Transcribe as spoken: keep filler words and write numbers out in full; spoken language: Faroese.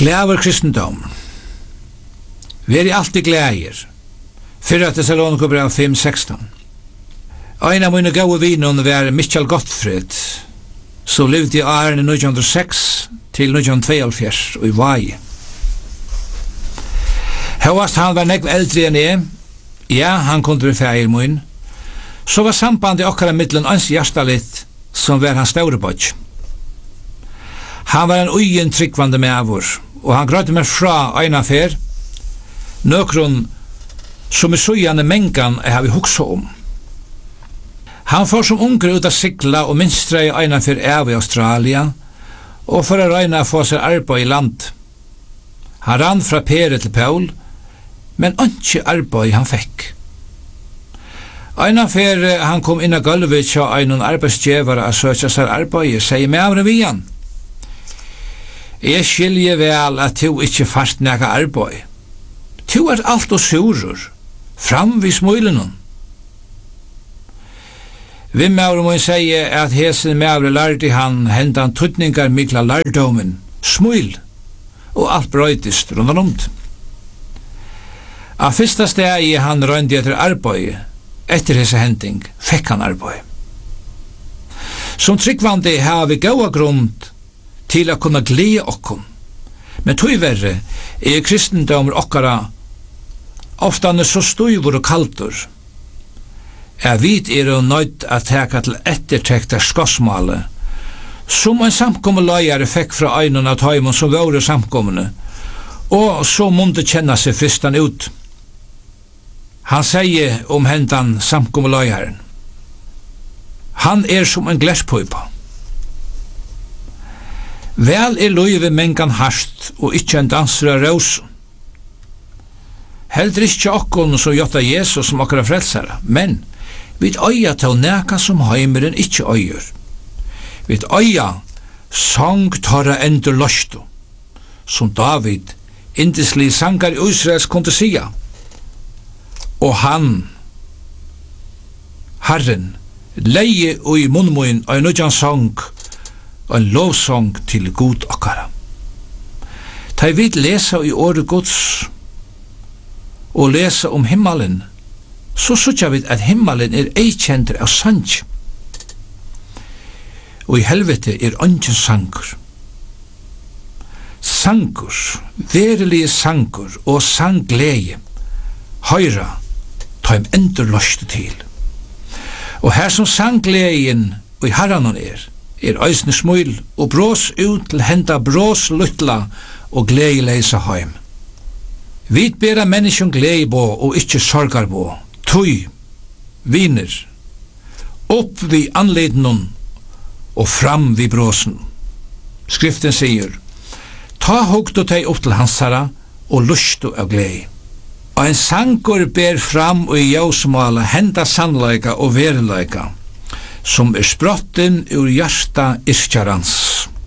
Glæver kristendom. Veri alltid glægir. Fyrra Thessalonikerbrev fem sexton. Ein av mine gode viner var Michael Gottfried, som levde i årene nitton hundre og seks til nitton hundre og tveoghalvfjerds og i Vai. Høvast han var nekv eldre enn jeg, ja, han kunne være feir min, så var sambandet okkara mittlen ans hjertalit som var hans store bodj. Han var en ugen tryggvande mevor, og han grødde meg fra ein affær, nøkron som i sujane mengan jeg har vi huksa om. Han får som unger ut av sikla og minstra i ein affær av i Australia, og for å reina få seg arbeid i land. Han rann fra Pere til Paul, men ikke arbeid han fikk. Ein affær han kom inn av gulvet til ein arbeidsgjevare og søkja seg arbeid, sier med vi han. Jeg skiljer vel at du ikke fast neka arbeid. Du er alt og surur, fram vid smuilen. Vi maur må sige at hesen maur lærte han hendan tutningar mikla lærdomen, smuil, og alt brøytist rundt rundt. Av fyrsta steg han røyndi etter arbeid, etter hese hending, fekk han arbeid. Som tryggvandi har vi gaua grunn til å kunne glede okkom. Men tog verre er kristendommer okkara ofta er så støyvor og kaldur. Jeg vet er jo nøyd at teka til ettertekta skosmale, som en samkommeløyere fikk fra øynene av tøymon som var samkommende, og så måtte kjenne seg fristan ut. Han sier om hendan samkommeløyeren, han er som en glasspøypa. Vel er løyve mengan harst og ikkje en danser av råsen. Heller ikkje okkon som jotta Jesus som okkara frelsare, men vi øya til neka som heimeren ikkje øyer. Vi øya sang torra endur lostu, som David, indisli sangar i Israels kunde sia. Og han, Herren, leie og i munnmoin og en nødjan sang, og en lovsang til god okkara. Ta vi lesa i året Guds, og lesa om himmelen, så sutja vi at himmelen er eikjenter av sang. Og i helvete er ongen sangur. Sangur, verelige sangur og sanggleie, høyra, ta im endur lostu til. Og her som sanggleien og i herranon er, er øysne smuil og brås ut til henda brås luttla og gleileisa heim. Vit bera menneskjon gleibå og ikkje sorgarbå, tui, viner, opp vi anlednon og fram vi bråsen. Skriften sier, ta hogto teg opp til hansara og lustu av glei. Og en sangur ber fram og i jausmala henda sannleika og verenleika, som er sprotten ur hjärsta iskjarans.